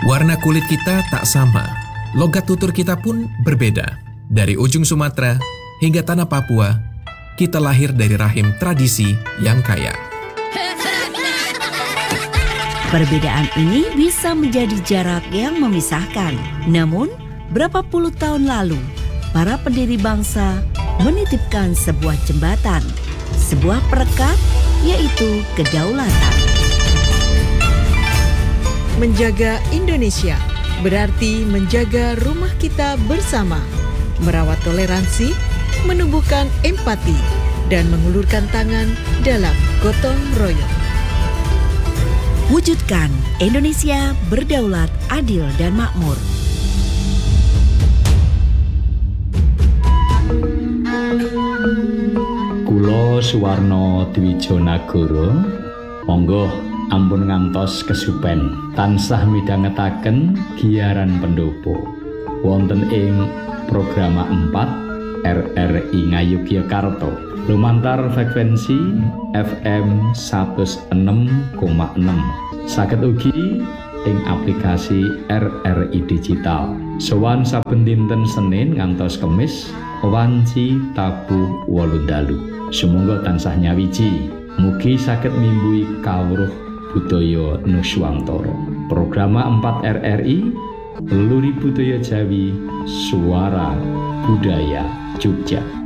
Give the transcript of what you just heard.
Warna kulit kita tak sama, logat tutur kita pun berbeda. Dari ujung Sumatera hingga tanah Papua, kita lahir dari rahim tradisi yang kaya. Perbedaan ini bisa menjadi jarak yang memisahkan. Namun, berapa puluh tahun lalu, para pendiri bangsa menitipkan sebuah jembatan, sebuah perekat, yaitu kedaulatan. Menjaga Indonesia berarti menjaga rumah kita bersama, merawat toleransi, menumbuhkan empati, dan mengulurkan tangan dalam gotong royong. Wujudkan Indonesia berdaulat, adil, dan makmur. Kula Suwarno Dwijonagoro, monggo ampun ngantos kesupen tansah midhangetaken giaran pendopo wonten ing program 4 RRI Ngayogyakarta lumantar frekuensi FM 106,6. Saged ugi ing aplikasi RRI Digital sowan saben dinten Senin ngantos Kemis wanci tabuh 8 dalu. Sumangga tansah nyawiji, mugi saged mimbui kawruh budaya Nuswantara. Program 4 RRI Luri Budaya Jawi, Suara Budaya Jogja.